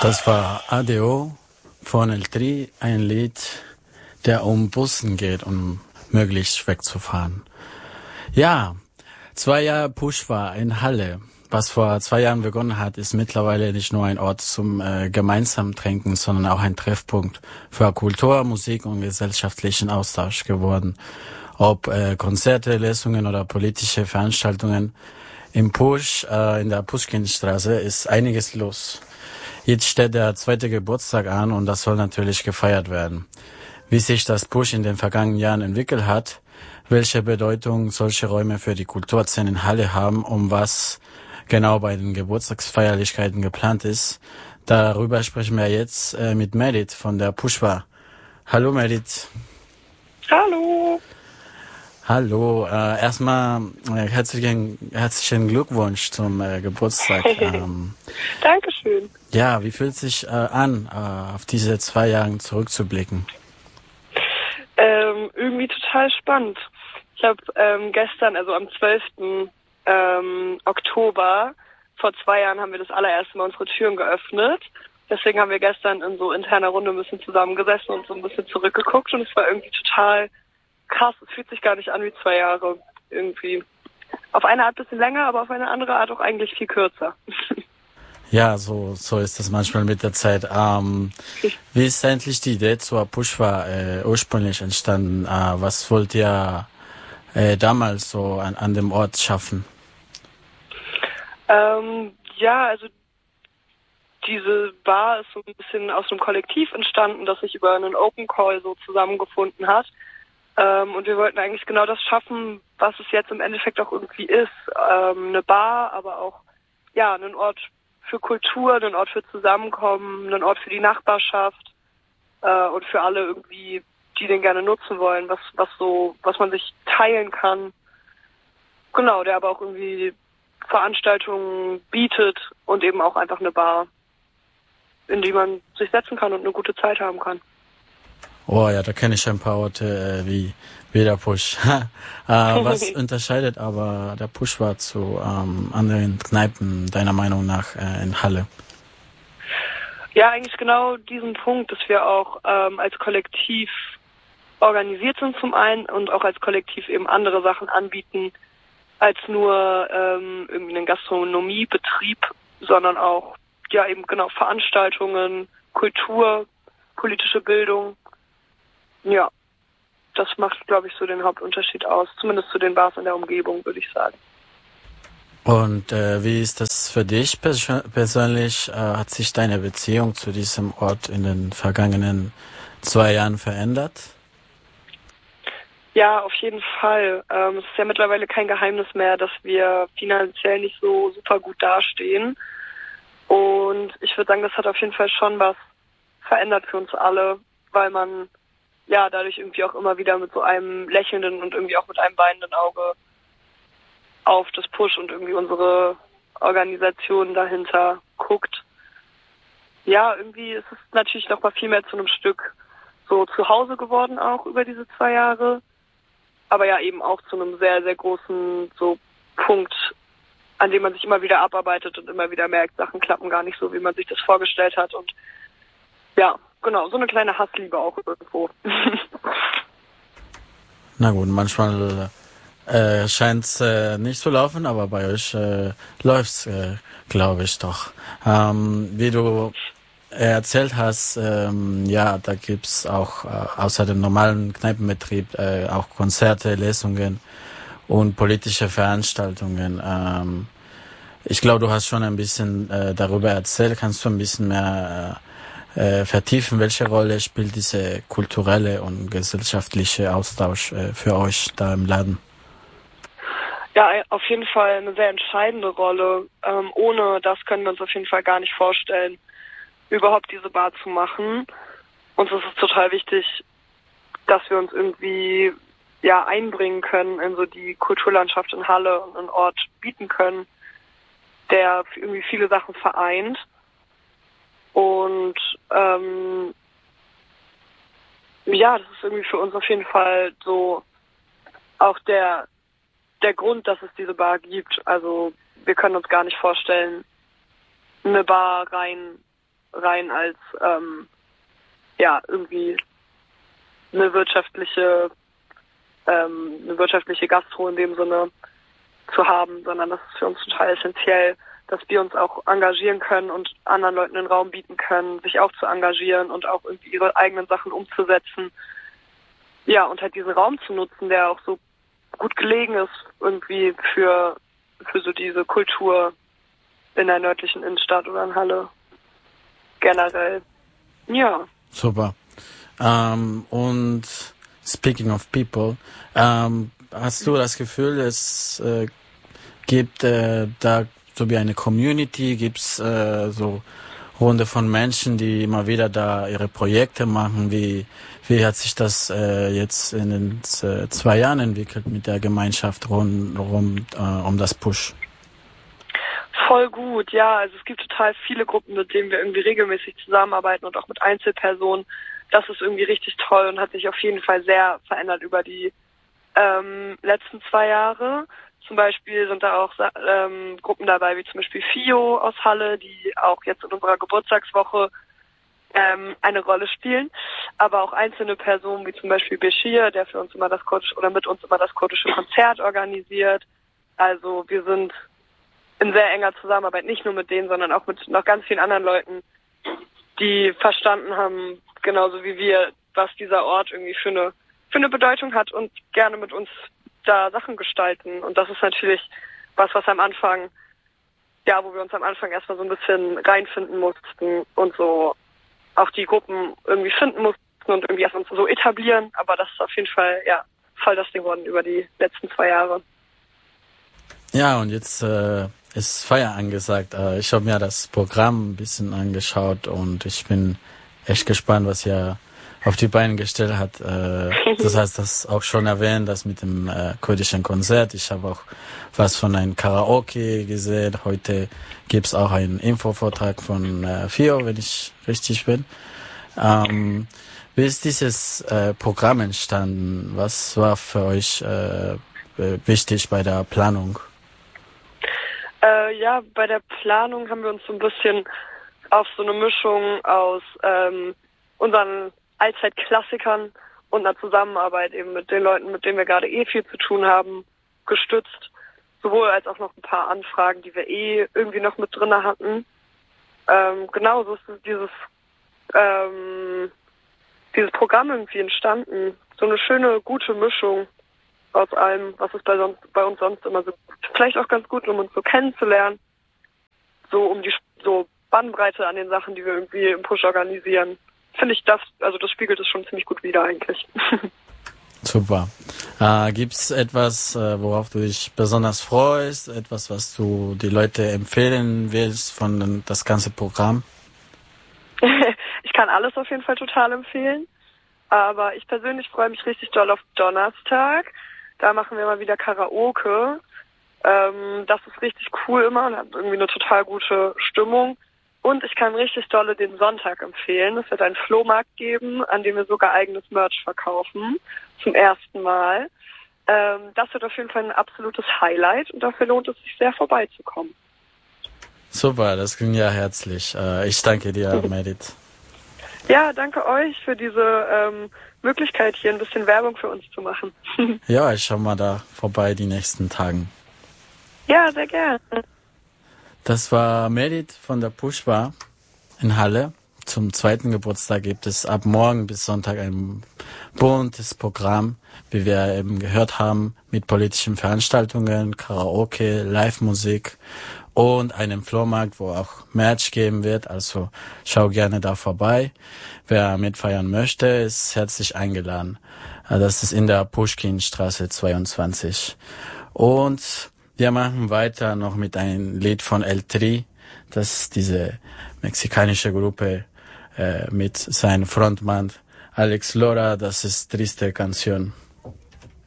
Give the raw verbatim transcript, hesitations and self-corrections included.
Das war A D O von El Tri, ein Lied, der um Bussen geht, um möglichst wegzufahren. Ja, zwei Jahre Pushwa in Halle. Was vor zwei Jahren begonnen hat, ist mittlerweile nicht nur ein Ort zum äh, gemeinsamen Trinken, sondern auch ein Treffpunkt für Kultur, Musik und gesellschaftlichen Austausch geworden. Ob äh, Konzerte, Lesungen oder politische Veranstaltungen, im Push, äh, in der Pushkinstraße, ist einiges los. Jetzt steht der zweite Geburtstag an und das soll natürlich gefeiert werden. Wie sich das Push in den vergangenen Jahren entwickelt hat, welche Bedeutung solche Räume für die Kulturszene in Halle haben, um was genau bei den Geburtstagsfeierlichkeiten geplant ist, darüber sprechen wir jetzt äh, mit Merit von der Pushwa. Hallo Merit. Hallo. Hallo, äh, erstmal äh, herzlichen, herzlichen Glückwunsch zum äh, Geburtstag. Ähm, Dankeschön. Ja, wie fühlt sich äh, an, äh, auf diese zwei Jahre zurückzublicken? Ähm, irgendwie total spannend. Ich habe ähm, gestern, also am zwölften Ähm, Oktober, vor zwei Jahren haben wir das allererste Mal unsere Türen geöffnet. Deswegen haben wir gestern in so interner Runde ein bisschen zusammengesessen und so ein bisschen zurückgeguckt und es war irgendwie total krass. Es fühlt sich gar nicht an wie zwei Jahre irgendwie. Auf eine Art ein bisschen länger, aber auf eine andere Art auch eigentlich viel kürzer. Ja, so so ist das manchmal mit der Zeit. Ähm, wie ist eigentlich die Idee zur Pushwa äh, ursprünglich entstanden? Äh, was wollt ihr äh, damals so an, an dem Ort schaffen? Ähm, ja, also diese Bar ist so ein bisschen aus einem Kollektiv entstanden, das sich über einen Open Call so zusammengefunden hat. Ähm, und wir wollten eigentlich genau das schaffen, was es jetzt im Endeffekt auch irgendwie ist. Ähm, eine Bar, aber auch ja, einen Ort für Kultur, einen Ort für Zusammenkommen, einen Ort für die Nachbarschaft äh, und für alle irgendwie, die den gerne nutzen wollen, was was so, was man sich teilen kann. Genau, der aber auch irgendwie Veranstaltungen bietet und eben auch einfach eine Bar, in die man sich setzen kann und eine gute Zeit haben kann. Oh ja, da kenne ich ein paar Orte äh, wie, wie der Push. äh, was unterscheidet aber der Pushwa zu ähm, anderen Kneipen deiner Meinung nach äh, in Halle? Ja, eigentlich genau diesen Punkt, dass wir auch ähm, als Kollektiv organisiert sind zum einen und auch als Kollektiv eben andere Sachen anbieten als nur ähm, irgendwie einen Gastronomiebetrieb, sondern auch ja eben genau Veranstaltungen, Kultur, politische Bildung. Ja, das macht, glaube ich, so den Hauptunterschied aus, zumindest zu den Bars in der Umgebung, würde ich sagen. Und äh, wie ist das für dich pers- persönlich? Äh, hat sich deine Beziehung zu diesem Ort in den vergangenen zwei Jahren verändert? Ja, auf jeden Fall. Ähm, es ist ja mittlerweile kein Geheimnis mehr, dass wir finanziell nicht so super gut dastehen. Und ich würde sagen, das hat auf jeden Fall schon was verändert für uns alle, weil man ja dadurch irgendwie auch immer wieder mit so einem lächelnden und irgendwie auch mit einem weinenden Auge auf das Push und irgendwie unsere Organisation dahinter guckt. Ja, irgendwie ist es natürlich noch mal viel mehr zu einem Stück so zu Hause geworden auch über diese zwei Jahre. Aber ja eben auch zu einem sehr, sehr großen so Punkt, an dem man sich immer wieder abarbeitet und immer wieder merkt, Sachen klappen gar nicht so, wie man sich das vorgestellt hat. Und ja, genau, so eine kleine Hassliebe auch irgendwo. Na gut, manchmal äh, scheint es äh, nicht zu laufen, aber bei euch äh, läuft's, äh, glaube ich doch. Ähm, wie du erzählt hast, ähm, ja, da gibt's auch äh, außer dem normalen Kneipenbetrieb äh, auch Konzerte, Lesungen und politische Veranstaltungen. Ähm, ich glaube, du hast schon ein bisschen äh, darüber erzählt. Kannst du ein bisschen mehr äh, vertiefen, welche Rolle spielt diese kulturelle und gesellschaftliche Austausch äh, für euch da im Laden? Ja, auf jeden Fall eine sehr entscheidende Rolle. Ähm, ohne das können wir uns auf jeden Fall gar nicht vorstellen, überhaupt diese Bar zu machen. Uns ist es total wichtig, dass wir uns irgendwie ja einbringen können in so die Kulturlandschaft in Halle und einen Ort bieten können, der irgendwie viele Sachen vereint. Und ähm, ja, das ist irgendwie für uns auf jeden Fall so auch der der Grund, dass es diese Bar gibt. Also wir können uns gar nicht vorstellen, eine Bar rein rein als ähm, ja irgendwie eine wirtschaftliche ähm, eine wirtschaftliche Gastro in dem Sinne zu haben, sondern das ist für uns total essentiell, dass wir uns auch engagieren können und anderen Leuten den Raum bieten können, sich auch zu engagieren und auch irgendwie ihre eigenen Sachen umzusetzen. Ja, und halt diesen Raum zu nutzen, der auch so gut gelegen ist irgendwie für, für so diese Kultur in der nördlichen Innenstadt oder in Halle generell. Ja. Super. Ähm, und speaking of people, ähm, hast du das Gefühl, es äh, gibt äh, da so wie eine Community, gibt's äh, so Runde von Menschen, die immer wieder da ihre Projekte machen? Wie wie hat sich das äh, jetzt in den äh, zwei Jahren entwickelt mit der Gemeinschaft rund, rund äh, um das Push? Voll gut, ja. Also es gibt total viele Gruppen, mit denen wir irgendwie regelmäßig zusammenarbeiten und auch mit Einzelpersonen. Das ist irgendwie richtig toll und hat sich auf jeden Fall sehr verändert über die ähm, letzten zwei Jahre. Zum Beispiel sind da auch ähm, Gruppen dabei, wie zum Beispiel FIO aus Halle, die auch jetzt in unserer Geburtstagswoche ähm, eine Rolle spielen. Aber auch einzelne Personen, wie zum Beispiel Bashir, der für uns immer das kurdische oder mit uns immer das kurdische Konzert organisiert. Also wir sind in sehr enger Zusammenarbeit, nicht nur mit denen, sondern auch mit noch ganz vielen anderen Leuten, die verstanden haben, genauso wie wir, was dieser Ort irgendwie für eine, für eine Bedeutung hat und gerne mit uns da Sachen gestalten. Und das ist natürlich was, was am Anfang, ja, wo wir uns am Anfang erstmal so ein bisschen reinfinden mussten und so auch die Gruppen irgendwie finden mussten und irgendwie erst uns so etablieren. Aber das ist auf jeden Fall, ja, voll das Ding geworden über die letzten zwei Jahre. Ja, und jetzt äh, ist Feier angesagt. Äh, ich habe mir das Programm ein bisschen angeschaut und ich bin echt gespannt, was ihr auf die Beine gestellt hat. Äh, das heißt, das auch schon erwähnt, das mit dem äh, kurdischen Konzert. Ich habe auch was von einem Karaoke gesehen. Heute gibt's auch einen Infovortrag von äh, FIO, wenn ich richtig bin. Ähm, wie ist dieses äh, Programm entstanden? Was war für euch äh, wichtig bei der Planung? Äh, ja, bei der Planung haben wir uns so ein bisschen auf so eine Mischung aus ähm, unseren Allzeitklassikern und einer Zusammenarbeit eben mit den Leuten, mit denen wir gerade eh viel zu tun haben, gestützt. Sowohl als auch noch ein paar Anfragen, die wir eh irgendwie noch mit drinne hatten. Ähm, genau, so ist dieses, ähm, dieses Programm irgendwie entstanden. So eine schöne, gute Mischung aus allem, was es bei, sonst, bei uns sonst immer so, vielleicht auch ganz gut, um uns so kennenzulernen. So um die so Bandbreite an den Sachen, die wir irgendwie im Push organisieren. Finde ich das, also das spiegelt es schon ziemlich gut wider eigentlich. Super. Äh, gibt's etwas, äh, worauf du dich besonders freust? Etwas, was du die Leute empfehlen willst von den, das ganze Programm? Ich kann alles auf jeden Fall total empfehlen. Aber ich persönlich freue mich richtig doll auf Donnerstag. Da machen wir mal wieder Karaoke. Ähm, das ist richtig cool immer und hat irgendwie eine total gute Stimmung. Und ich kann richtig dolle den Sonntag empfehlen. Es wird einen Flohmarkt geben, an dem wir sogar eigenes Merch verkaufen. Zum ersten Mal. Ähm, das wird auf jeden Fall ein absolutes Highlight und dafür lohnt es sich sehr vorbeizukommen. Super, das klingt ja herzlich. Äh, ich danke dir, Medit. Ja, danke euch für diese ähm, Möglichkeit, hier ein bisschen Werbung für uns zu machen. Ja, ich schau mal da vorbei die nächsten Tagen. Ja, sehr gerne. Das war Medit von der Push Bar in Halle. Zum zweiten Geburtstag gibt es ab morgen bis Sonntag ein buntes Programm, wie wir eben gehört haben, mit politischen Veranstaltungen, Karaoke, Live-Musik und einem Flohmarkt, wo auch Merch geben wird. Also schau gerne da vorbei. Wer mitfeiern möchte, ist herzlich eingeladen. Das ist in der Pushkinstraße zweiundzwanzig. Und wir machen weiter noch mit einem Lied von El Tri. Das ist diese mexikanische Gruppe äh, mit seinem Frontmann Alex Lora. Das ist Triste Canción.